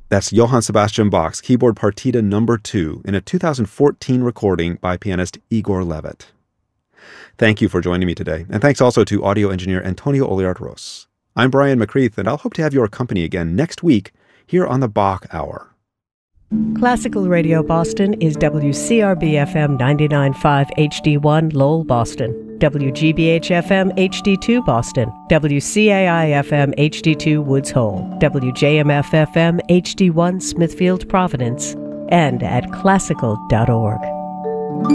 That's Johann Sebastian Bach's Keyboard Partita No. 2 in a 2014 recording by pianist Igor Levit. Thank you for joining me today, and thanks also to audio engineer Antonio Oliart-Ros. I'm Brian McCreath, and I'll hope to have your company again next week here on the Bach Hour. Classical Radio Boston is WCRB-FM 99.5 HD1 Lowell, Boston, WGBH-FM HD2 Boston, WCAI-FM HD2 Woods Hole, WJMF-FM HD1 Smithfield, Providence, and at classical.org.